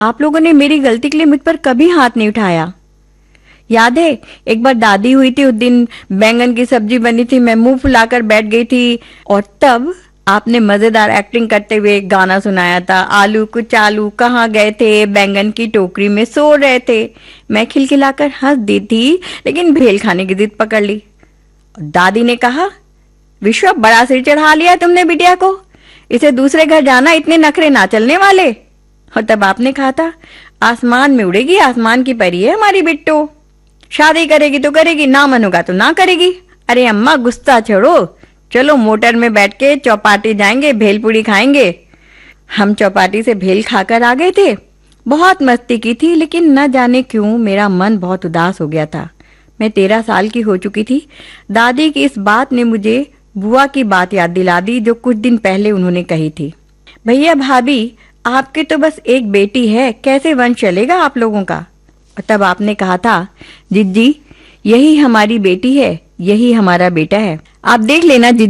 आप लोगों ने मेरी गलती के लिए मुझ पर कभी हाथ नहीं उठाया। याद है एक बार दादी हुई थी, उस दिन बैंगन की सब्जी बनी थी, मैं मुंह फुलाकर बैठ गई थी और तब आपने मजेदार एक्टिंग करते हुए एक गाना सुनाया था, आलू कुछ आलू कहाँ गए थे, बैंगन की टोकरी में सो रहे थे। मैं खिलखिलाकर हंस दी थी लेकिन भेल खाने की जिद पकड़ ली। दादी ने कहा, विश्वा बड़ा सिर चढ़ा लिया तुमने बिटिया को, इसे दूसरे घर जाना, इतने नखरे ना चलने वाले। और तब आपने कहा था, आसमान में उड़ेगी, आसमान की परी है हमारी बिट्टू, शादी करेगी तो करेगी, ना मनोगा तो ना करेगी। अरे अम्मा गुस्सा छोड़ो, चलो मोटर में बैठ के चौपाटी जाएंगे, भेलपूरी खाएंगे। हम चौपाटी से भेल खाकर आ गए थे, बहुत मस्ती की थी, लेकिन न जाने क्यों मेरा मन बहुत उदास हो गया था। मैं 13 साल की हो चुकी थी। दादी की इस बात ने मुझे बुआ की बात याद दिला दी जो कुछ दिन पहले उन्होंने कही थी। भैया भाभी, आपकी तो बस एक बेटी है, कैसे वंश चलेगा आप लोगों का। और तब आपने कहा था, जिज्जी यही हमारी बेटी है, यही हमारा बेटा है, आप देख लेना जिज्जी।